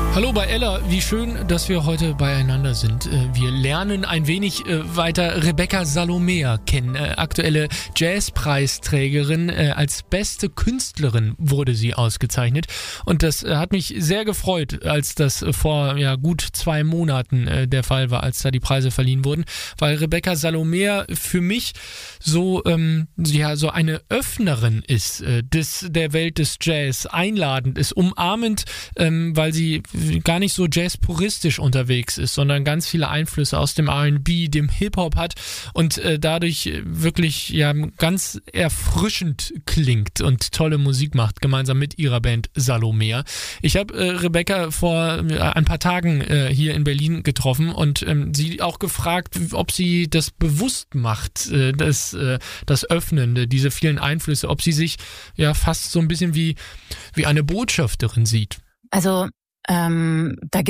Hallo bei Ella, wie schön, dass wir heute beieinander sind. Wir lernen ein wenig weiter Rebecca Salomea kennen. Aktuelle Jazzpreisträgerin, als beste Künstlerin wurde sie ausgezeichnet. Und das hat mich sehr gefreut, als das vor gut 2 Monaten der Fall war, als da die Preise verliehen wurden. Weil Rebecca Salomea für mich so eine Öffnerin ist der Welt des Jazz, einladend ist, umarmend, weil sie gar nicht so jazzpuristisch unterwegs ist, sondern ganz viele Einflüsse aus dem R&B, dem Hip-Hop hat und dadurch wirklich ganz erfrischend klingt und tolle Musik macht, gemeinsam mit ihrer Band Salomea. Ich habe Rebecca vor ein paar Tagen hier in Berlin getroffen und sie auch gefragt, ob sie das bewusst macht, das Öffnende, diese vielen Einflüsse, ob sie sich fast so ein bisschen wie eine Botschafterin sieht. Also da